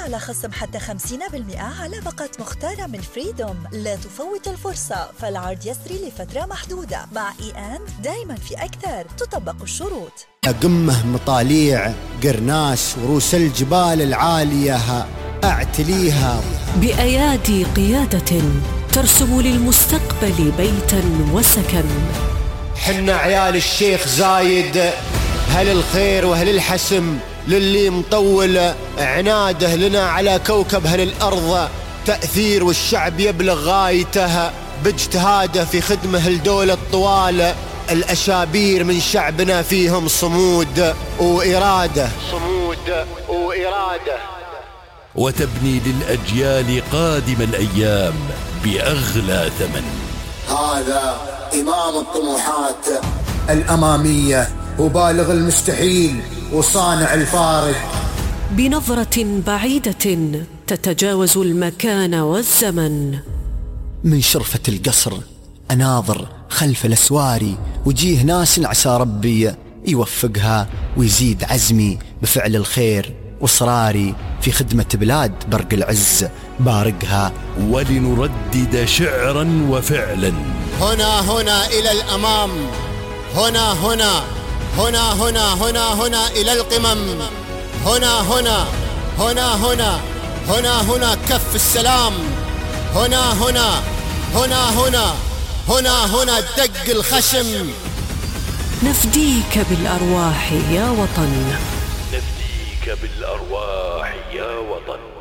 على خصم حتى 50% على باقة مختارة من فريدوم. لا تفوت الفرصة، فالعرض يسري لفترة محدودة. مع دايما في أكثر، تطبق الشروط. قمة مطاليع قرناش ورؤوس الجبال العالية أعتليها بأيادي قيادة ترسم للمستقبل بيتا وسكن. حنا عيال الشيخ زايد، هل الخير وهل الحسم للي مطول عناده لنا على كوكب هل الأرض تأثير، والشعب يبلغ غايته باجتهاده في خدمه الدولة الطوال. الأشابير من شعبنا فيهم صمود وإرادة، صمود وإرادة، وتبني للأجيال قادم الأيام بأغلى ثمن. هذا إمام الطموحات الأمامية، وبالغ المستحيل وصانع الفارق. بنظرة بعيدة تتجاوز المكان والزمن. من شرفة القصر أناظر خلف الأسواري، وجيه ناس عسى ربي يوفقها ويزيد عزمي بفعل الخير وإصراري في خدمة بلاد برق العز بارقها. ولنردد شعرا وفعلا. هنا إلى الأمام، هنا إلى القمم. هنا كف السلام. هنا دق الخشم. نفديك بالأرواح يا وطن، نفديك بالأرواح يا وطن.